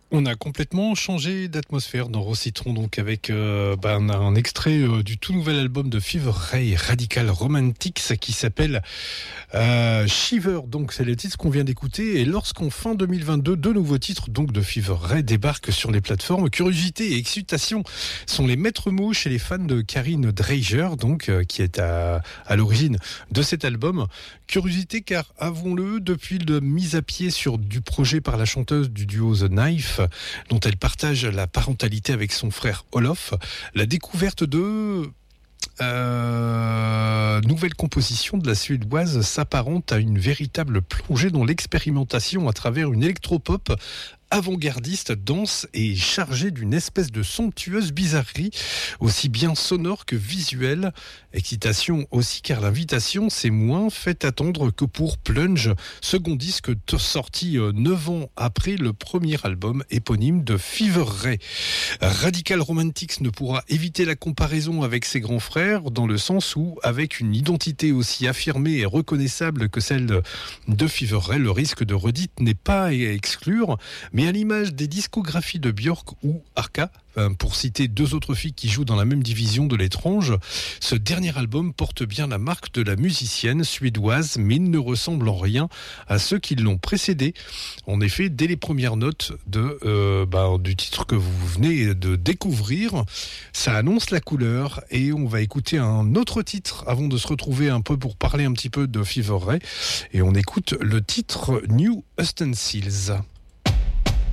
On a complètement changé d'atmosphère dans Rocitron, donc avec un extrait du tout nouvel album de Fever Ray, Radical Romantics, qui s'appelle Shiver. Donc c'est le titre qu'on vient d'écouter. Et lorsqu'en fin 2022, deux nouveaux titres donc de Fever Ray débarquent sur les plateformes, Curiosité et Excitation sont les maîtres mots chez les fans de Karine Dreiger, donc qui est à l'origine de cet album. Curiosité car, avouons-le, depuis la mise à pied du projet par la chanteuse du duo The Knife, dont elle partage la parentalité avec son frère Olof, la découverte de nouvelle composition de la Suédoise s'apparente à une véritable plongée dans l'expérimentation à travers une électropop avant-gardiste, dense et chargée d'une espèce de somptueuse bizarrerie, aussi bien sonore que visuelle. Excitation aussi car l'invitation s'est moins fait attendre que pour Plunge, second disque sorti 9 ans après le premier album éponyme de Fever Ray. Radical Romantics ne pourra éviter la comparaison avec ses grands frères dans le sens où, avec une identité aussi affirmée et reconnaissable que celle de Fever Ray, le risque de redite n'est pas à exclure. Mais à l'image des discographies de Björk ou Arca, pour citer deux autres filles qui jouent dans la même division de l'étrange, ce dernier album porte bien la marque de la musicienne suédoise, mais ne ressemble en rien à ceux qui l'ont précédé. En effet, dès les premières notes du titre que vous venez de découvrir, ça annonce la couleur. Et on va écouter un autre titre avant de se retrouver un peu pour parler un petit peu de Fever Ray. Et on écoute le titre New Ustensiles.